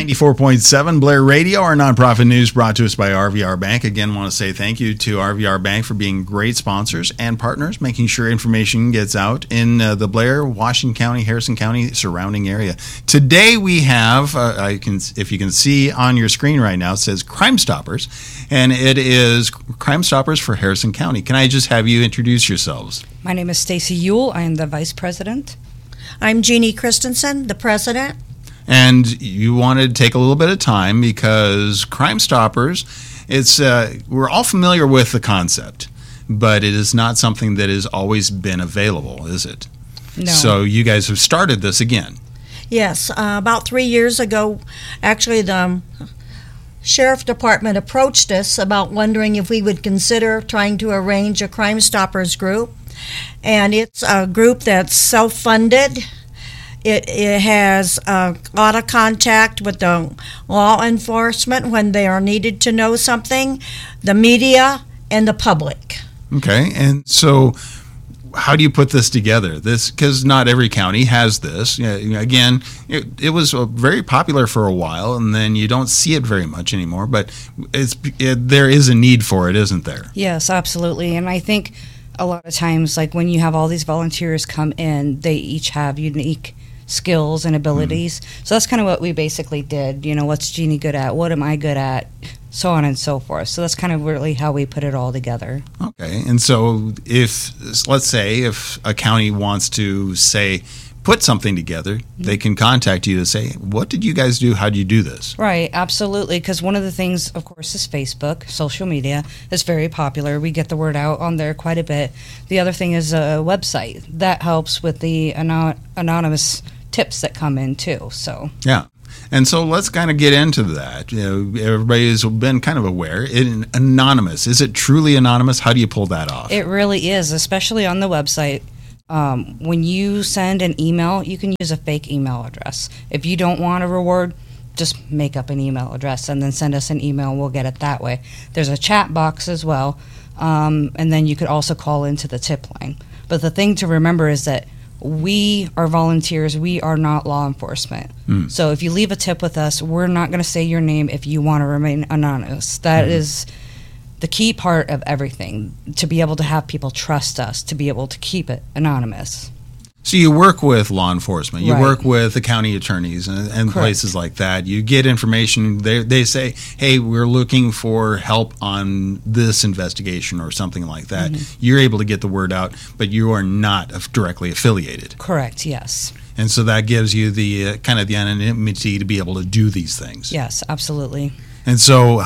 94.7 Blair Radio, our nonprofit news brought to us by RVR Bank. Again, want to say thank you to RVR Bank for being great sponsors and partners, making sure information gets out in the Blair, Washington County, Harrison County surrounding area. Today we have, if you can see on your screen right now, it says Crime Stoppers, and it is Crime Stoppers for Harrison County. Can I just have you introduce yourselves? My name is Stacy Yule. I am the Vice President. I'm Jeannie Christensen, the President. And you wanted to take a little bit of time because Crime Stoppers, we're all familiar with the concept, but it is not something that has always been available, is it? No. So you guys have started this again. Yes, about 3 years ago, actually the Sheriff Department approached us about wondering if we would consider trying to arrange a Crime Stoppers group. And it's a group that's self-funded. It has a lot of contact with the law enforcement when they are needed to know something, the media, and the public. Okay, and so how do you put this together? Because not every county has this. Again, it was very popular for a while, and then you don't see it very much anymore, but there is a need for it, isn't there? Yes, absolutely. And I think a lot of times, like when you have all these volunteers come in, they each have unique skills and abilities. So that's kind of what we basically did. What's Jeannie good at? What am I good at? So on and so forth. So that's kind of really how we put it all together. Okay. And so let's say if a county wants to put something together, they can contact you to say, what did you guys do? How do you do this? Right, absolutely. Because one of the things, of course, is Facebook, social media. It's very popular. We get the word out on there quite a bit. The other thing is a website. That helps with the anonymous tips that come in, too. So yeah. And so let's kind of get into that. Everybody's been kind of aware. Anonymous. Is it truly anonymous? How do you pull that off? It really is, especially on the website. When you send an email, you can use a fake email address. If you don't want a reward, just make up an email address and then send us an email and we'll get it that way. There's a chat box as well, and then you could also call into the tip line. But the thing to remember is that we are volunteers. We are not law enforcement. So if you leave a tip with us, we're not going to say your name if you want to remain anonymous. That is the key part of everything, to be able to have people trust us, to be able to keep it anonymous. So you work with law enforcement. You Right. work with the county attorneys and places like that. You get information. They say, hey, we're looking for help on this investigation or something like that. You're able to get the word out, but you are not directly affiliated. Correct, yes. And so that gives you the kind of the anonymity to be able to do these things. Yes, absolutely. And so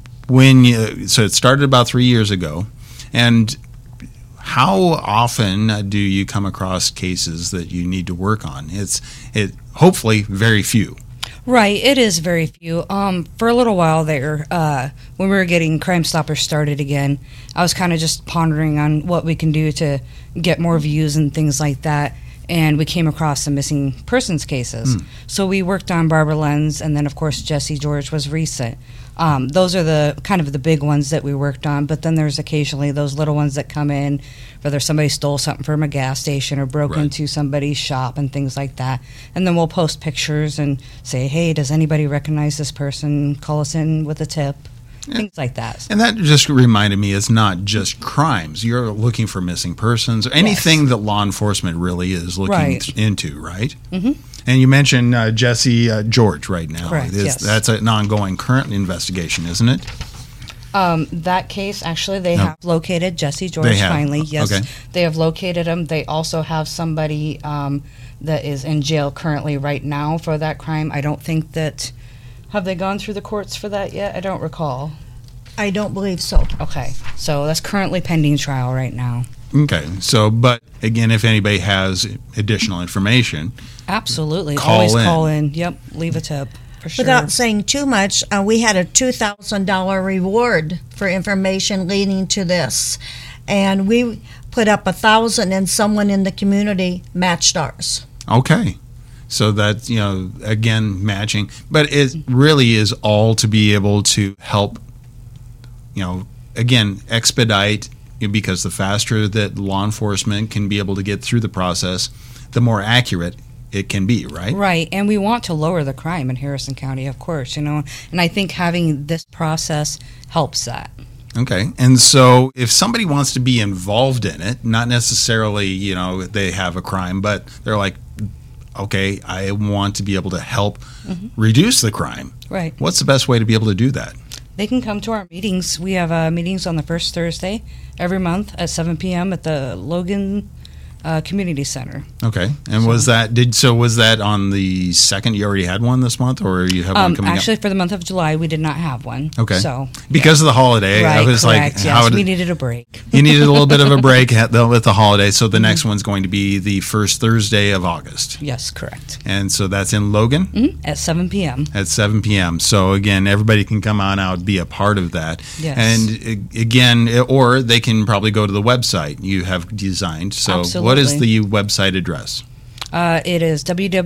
so it started about 3 years ago, and how often do you come across cases that you need to work on? It's hopefully very few. Right, it is very few. For a little while there, when we were getting Crime Stoppers started again, I was kind of just pondering on what we can do to get more views and things like that. And we came across some missing persons cases. So we worked on Barbara Lenz, and then of course Jesse George was recent. Those are the kind of the big ones that we worked on, but then there's occasionally those little ones that come in, whether somebody stole something from a gas station or broke into somebody's shop and things like that. And then we'll post pictures and say, hey, does anybody recognize this person? Call us in with a tip. Things like that. And that just reminded me, it's not just crimes. You're looking for missing persons or anything that law enforcement really is looking into, right? Mm-hmm. And you mentioned Jesse George right now. Correct, yes. That's an ongoing current investigation, isn't it? That case, actually, they have located Jesse George finally. Yes, okay. They have located him. They also have somebody that is in jail currently right now for that crime. I don't think that... Have they gone through the courts for that yet? I don't recall. I don't believe so. Okay, so that's currently pending trial right now. Okay, so, but again, if anybody has additional information... Absolutely. Always call in. Yep, leave a tip, for sure. Without saying too much, we had a $2,000 reward for information leading to this. And we put up $1,000 and someone in the community matched ours. Okay. So that, again, matching. But it really is all to be able to help, again, expedite, because the faster that law enforcement can be able to get through the process, the more accurate it can be, right? Right, and we want to lower the crime in Harrison County, of course, and I think having this process helps that. Okay. And so if somebody wants to be involved in it, not necessarily, they have a crime, but they're like, okay, I want to be able to help reduce the crime. Right. What's the best way to be able to do that? They can come to our meetings. We have meetings on the first Thursday every month at 7 p.m. at the Logan Community Center. Okay. And was that on the 2nd? You already had one this month, or you have one coming actually, up? for the month of July, we did not have one. Okay. So because of the holiday, right, I was correct, like, yes, we needed a break. You needed a little bit of a break with the holiday, so the next one's going to be the first Thursday of August. Yes, correct. And so that's in Logan? At 7 p.m. At 7 p.m. So again, everybody can come on out, be a part of that. Yes. And again, or they can probably go to the website you have designed. So Absolutely. What is the website address? It is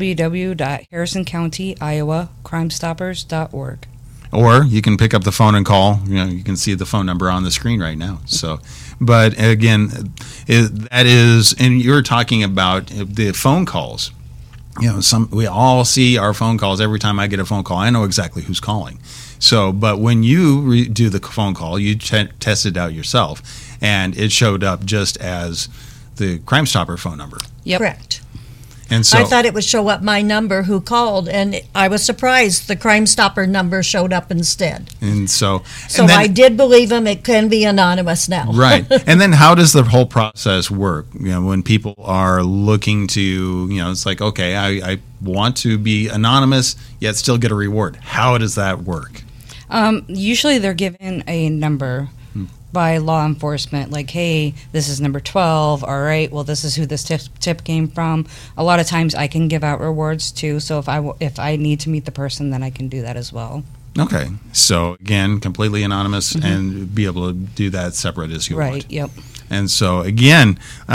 www.harrisoncountyiowacrimestoppers.org. Or you can pick up the phone and call. You can see the phone number on the screen right now. So, but again, that is, and you're talking about the phone calls. We all see our phone calls. Every time I get a phone call, I know exactly who's calling. So, but when you do the phone call, you test it out yourself, and it showed up just as the Crime Stopper phone number. Yep. Correct. And so I thought it would show up my number who called, and I was surprised the Crime Stopper number showed up instead. And so So I did believe him. It can be anonymous now. Right. And then how does the whole process work? When people are looking to, it's like, okay, I want to be anonymous yet still get a reward. How does that work? Usually they're given a number by law enforcement, like, hey, this is number 12, all right, well, this is who this tip came from. A lot of times I can give out rewards too, so if I need to meet the person, then I can do that as well. Okay. So again, completely anonymous and be able to do that separate as you want. Right, yep. And so again,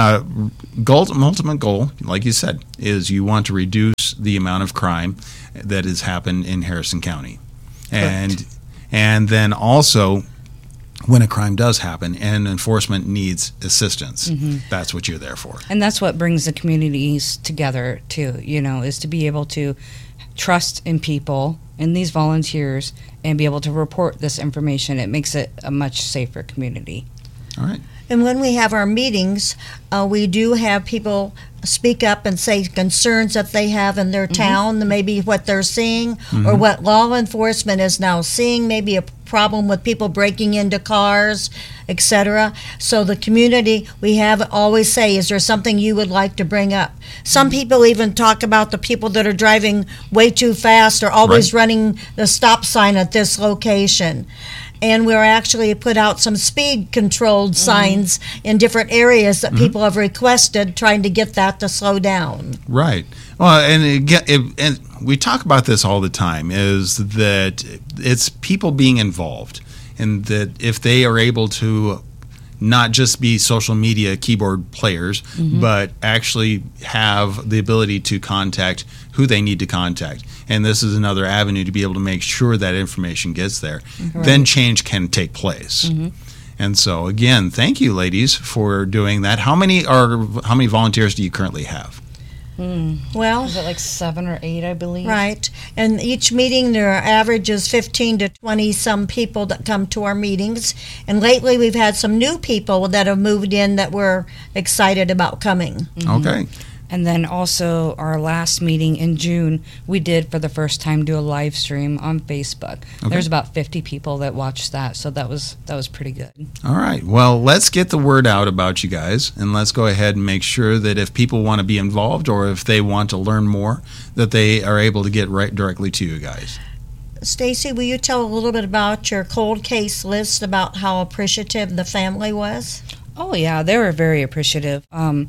ultimate goal, like you said, is you want to reduce the amount of crime that has happened in Harrison County. And then also, when a crime does happen and enforcement needs assistance, that's what you're there for. And that's what brings the communities together too, is to be able to trust in people, in these volunteers, and be able to report this information. It makes it a much safer community. All right. And when we have our meetings, we do have people speak up and say concerns that they have in their town, maybe what they're seeing or what law enforcement is now seeing, maybe a problem with people breaking into cars, etc. So the community, we have always say, is there something you would like to bring up? Some people even talk about the people that are driving way too fast or always running the stop sign at this location. And we're actually put out some speed controlled signs in different areas that people have requested, trying to get that to slow down. Right. Well, and we talk about this all the time, is that it's people being involved, and that if they are able to not just be social media keyboard players, but actually have the ability to contact who they need to contact. And this is another avenue to be able to make sure that information gets there. Then change can take place. And so, again, thank you, ladies, for doing that. How many volunteers do you currently have? Well, Is it like 7 or 8, I believe? right. And each meeting, there are averages 15 to 20 some people that come to our meetings. And lately, we've had some new people that have moved in that we're excited about coming. Okay. And then also our last meeting in June, we did for the first time do a live stream on Facebook. There's about 50 people that watched that, so that was pretty good. All right. Well, let's get the word out about you guys, and let's go ahead and make sure that if people want to be involved or if they want to learn more, that they are able to get right directly to you guys. Stacy, will you tell a little bit about your cold case list, about how appreciative the family was? Oh yeah, they were very appreciative.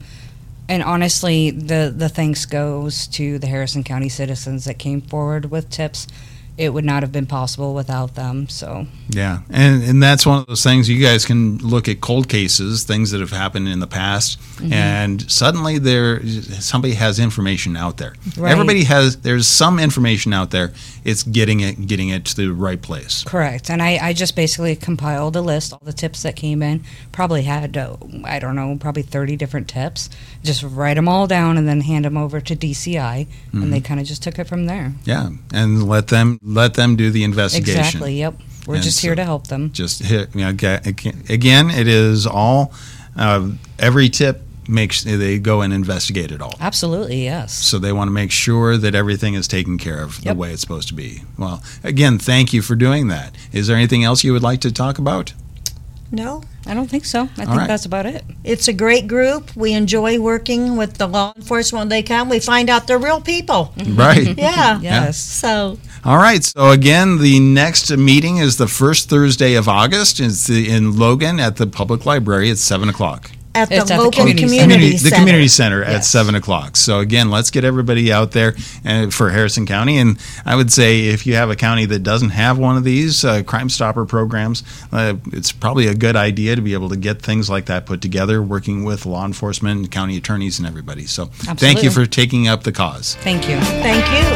And honestly, the thanks goes to the Harrison County citizens that came forward with tips. it would not have been possible without them. So Yeah, and that's one of those things. You guys can look at cold cases, things that have happened in the past, and suddenly somebody has information out there. Right. Everybody there's some information out there. It's getting it to the right place. correct. And I just basically compiled a list, all the tips that came in. Probably had, I don't know, probably 30 different tips. Just write them all down and then hand them over to DCI, and they kind of just took it from there. Yeah, and let them do the investigation. Exactly, yep. We're And just here to help them. Just hit, again, it is all, every tip they go and investigate it all. Absolutely, yes. So they want to make sure that everything is taken care of the Yep. way it's supposed to be. Well, again, thank you for doing that. Is there anything else you would like to talk about? No, I don't think so. I think right. that's about it. it's a great group. We enjoy working with the law enforcement when they come. We find out they're real people. Right. Yeah. Yes. So All right. So again, the next meeting is the first Thursday of August. It's in Logan at the Public Library at 7:00. at It's the at the local community community The center. community center at Yes. 7:00. So again, let's get everybody out there for Harrison County. And I would say if you have a county that doesn't have one of these Crime Stopper programs, it's probably a good idea to be able to get things like that put together, working with law enforcement, county attorneys, and everybody. So thank you Absolutely. for taking up the cause. Thank you. Thank you.